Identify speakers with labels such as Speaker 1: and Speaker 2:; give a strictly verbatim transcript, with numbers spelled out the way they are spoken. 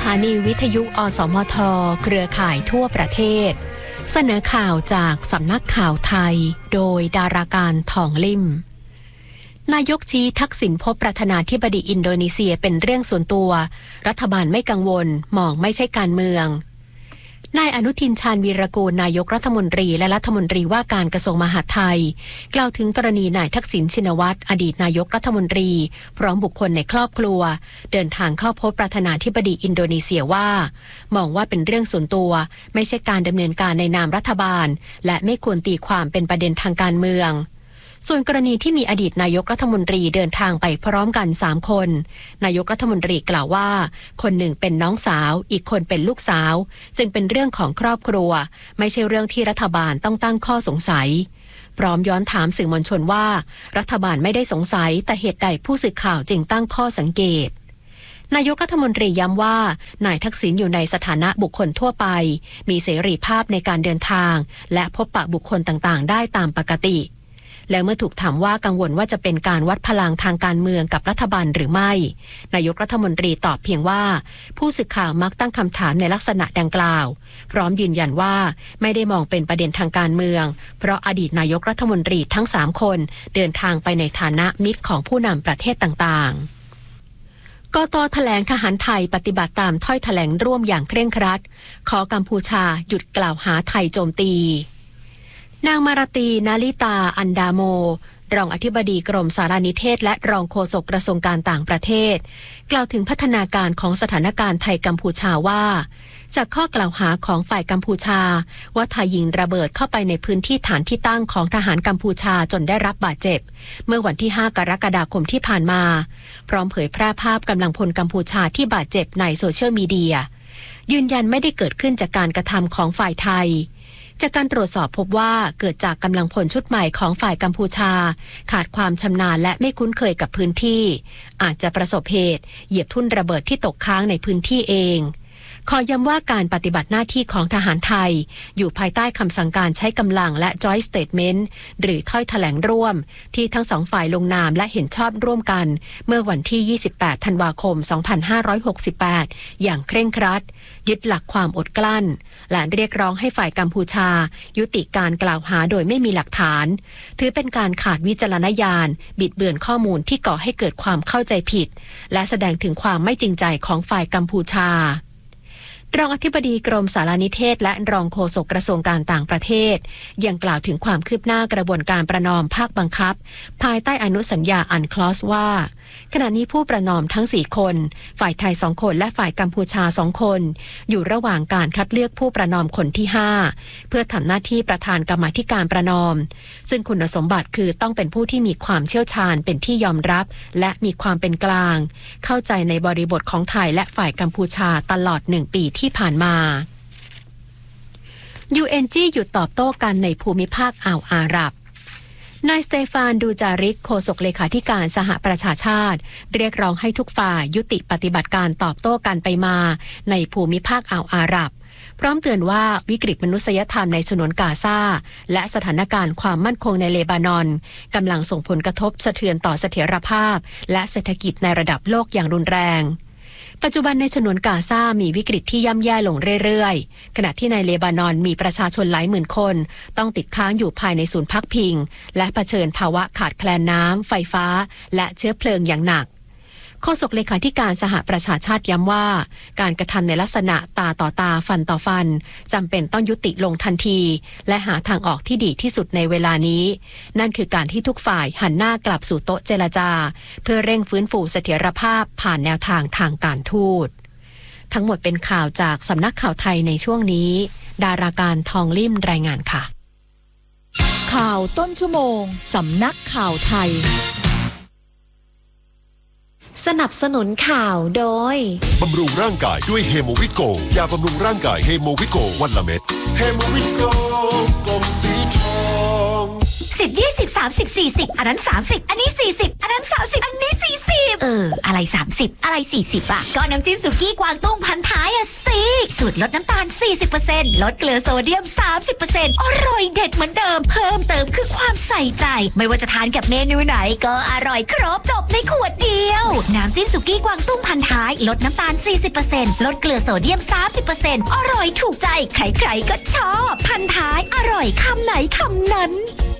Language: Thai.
Speaker 1: านีวิทยุอสมทเครือข่ายทั่วประเทศเสนอข่าวจากสำนักข่าวไทยโดยดาราการทองลิ่มนายกชี้ทักษิณพบประธานาธิบดีอินโดนีเซียเป็นเรื่องส่วนตัวรัฐบาลไม่กังวลมองไม่ใช่การเมืองนายอนุทินชาญวีรกูลนายกรัฐมนตรีและรัฐมนตรีว่าการกระทรวงมหาดไทยกล่าวถึงกรณีนายทักษิณชินวัตรอดีตนายกรัฐมนตรีพร้อมบุคคลในครอบครัวเดินทางเข้าพบประธานาธิบดีอินโดนีเซียว่ามองว่าเป็นเรื่องส่วนตัวไม่ใช่การดำเนินการในนามรัฐบาลและไม่ควรตีความเป็นประเด็นทางการเมืองส่วนกรณีที่มีอดีตนายกรัฐมนตรีเดินทางไปพร้อมกันสามคนนายกรัฐมนตรีกล่าวว่าคนหนึ่งเป็นน้องสาวอีกคนเป็นลูกสาวจึงเป็นเรื่องของครอบครัวไม่ใช่เรื่องที่รัฐบาลต้องตั้งข้อสงสัยพร้อมย้อนถามสื่อมวลชนว่ารัฐบาลไม่ได้สงสัยแต่เหตุใดผู้สื่อข่าวจึงตั้งข้อสังเกตนายกรัฐมนตรีย้ำว่านายทักษิณอยู่ในสถานะบุคคลทั่วไปมีเสรีภาพในการเดินทางและพบปะบุคคลต่างๆได้ตามปกติและเมื่อถูกถามว่ากังวลว่าจะเป็นการวัดพลังทางการเมืองกับรัฐบาลหรือไม่นายกรัฐมนตรีตอบเพียงว่าผู้สื่อข่าวมักตั้งคำถามในลักษณะดังกล่าวพร้อมยืนยันว่าไม่ได้มองเป็นประเด็นทางการเมืองเพราะอดีตนายกรัฐมนตรีทั้งสามคนเดินทางไปในฐานะมิตรของผู้นำประเทศต่างๆกต.แถลงทหารไทยปฏิบัติตามถ้อยแถลงร่วมอย่างเคร่งครัดขอกัมพูชาหยุดกล่าวหาไทยโจมตีนางมาราตีนาลิตาอันดาโมรองอธิบดีกรมสารนิเทศและรองโฆษกกระทรวงการต่างประเทศกล่าวถึงพัฒนาการของสถานการณ์ไทยกัมพูชาว่าจากข้อกล่าวหาของฝ่ายกัมพูชาว่าไทยยิงระเบิดเข้าไปในพื้นที่ฐานที่ตั้งของทหารกัมพูชาจนได้รับบาดเจ็บเมื่อวันที่ห้ากรกฎาคมที่ผ่านมาพร้อมเผยแพร่ภาพกำลังพลกัมพูชาที่บาดเจ็บในโซเชียลมีเดียยืนยันไม่ได้เกิดขึ้นจากการกระทำของฝ่ายไทยจากการตรวจสอบพบว่าเกิดจากกำลังพลชุดใหม่ของฝ่ายกัมพูชาขาดความชำนาญและไม่คุ้นเคยกับพื้นที่อาจจะประสบเหตุเหยียบทุ่นระเบิดที่ตกค้างในพื้นที่เองขอย้ำว่าการปฏิบัติหน้าที่ของทหารไทยอยู่ภายใต้คำสั่งการใช้กำลังและ Joint Statement หรือถ้อยแถลงร่วมที่ทั้งสองฝ่ายลงนามและเห็นชอบร่วมกันเมื่อวันที่ยี่สิบแปดธันวาคมสองพันห้าร้อยหกสิบแปดอย่างเคร่งครัดยึดหลักความอดกลั้นและเรียกร้องให้ฝ่ายกัมพูชายุติการกล่าวหาโดยไม่มีหลักฐานถือเป็นการขาดวิจารณญาณบิดเบือนข้อมูลที่ก่อให้เกิดความเข้าใจผิดและแสดงถึงความไม่จริงใจของฝ่ายกัมพูชารองอธิบดีกรมสารนิเทศและรองโฆษกกระทรวงการต่างประเทศยังกล่าวถึงความคืบหน้ากระบวนการประนอมภาคบังคับภายใต้อนุสัญญาอันคลอสว่าขณะนี้ผู้ประนอมทั้งสี่คนฝ่ายไทยสองคนและฝ่ายกัมพูชาสองคนอยู่ระหว่างการคัดเลือกผู้ประนอมคนที่ห้าเพื่อทำหน้าที่ประธานกรรมาธิการประนอมซึ่งคุณสมบัติคือต้องเป็นผู้ที่มีความเชี่ยวชาญเป็นที่ยอมรับและมีความเป็นกลางเข้าใจในบริบทของไทยและฝ่ายกัมพูชาตลอดหนึ่งปีที่ผ่านมา ยู เอ็น จี หยุดตอบโต้กันในภูมิภาคอ่าวอาหรับนายสเตฟานดูจาริกโฆษกเลขาธิการสหประชาชาติเรียกร้องให้ทุกฝ่ายยุติปฏิบัติการตอบโต้กันไปมาในภูมิภาคอ่าวอาหรับพร้อมเตือนว่าวิกฤตมนุษยธรรมในฉนวนกาซาและสถานการณ์ความมั่นคงในเลบานอนกำลังส่งผลกระทบสะเทือนต่อเสถียรภาพและเศรษฐกิจในระดับโลกอย่างรุนแรงปัจจุบันในฉนวนกาซามีวิกฤตที่ย่ำแย่ลงเรื่อยๆขณะที่ในเลบานอนมีประชาชนหลายหมื่นคนต้องติดค้างอยู่ภายในศูนย์พักพิงและเผชิญภาวะขาดแคลนน้ำไฟฟ้าและเชื้อเพลิงอย่างหนักโฆษกเลขาธิการสหประชาชาติย้ำว่าการกระทำในลักษณะตาต่อตาฟันต่อฟันจำเป็นต้องยุติลงทันทีและหาทางออกที่ดีที่สุดในเวลานี้นั่นคือการที่ทุกฝ่ายหันหน้ากลับสู่โต๊ะเจรจาเพื่อเร่งฟื้นฟูเสถียรภาพผ่านแนวทางทางการทูตทั้งหมดเป็นข่าวจากสำนักข่าวไทยในช่วงนี้ดาราการทองลิ่มรายงานค่ะ
Speaker 2: ข่าวต้นชั่วโมงสำนักข่าวไทย
Speaker 3: สนับสนุนข่าวโดย
Speaker 4: บำรุงร่างกายด้วยเฮโมวิโกยาบำรุงร่างกายเฮโมวิโกวันละเม็ดเฮโมวิโกกลมสีทอง
Speaker 5: สิบ ยี่สิบ สามามสิบ สี่สิบอันนั้นสามสิบอันนี้สี่สิบอันนั้นสามสิบอันนี้สี่สิบเอออะไรสามสิบอะไรสี่สิบอ่ะก็น้ำจิ้มสุกี้กวางตุ้งพันท้ายอ่ะสิสูตรลดน้ำตาล สี่สิบเปอร์เซ็นต์ ลดเกลือโซเดียม สามสิบเปอร์เซ็นต์ อร่อยเด็ดเหมือนเดิมเพิ่มเติมคือความใส่ใจไม่ว่าจะทานกับเมนูไหนก็อร่อยครบจบในขวดเดียวน้ำจิ้มสุกี้กวางตุ้งพันท้ายลดน้ำตาล สี่สิบเปอร์เซ็นต์ ลดเกลือโซเดียม สามสิบเปอร์เซ็นต์ อร่อยถูกใจใครๆก็ชอบพันท้ายอร่อยคำไหนคำนั้น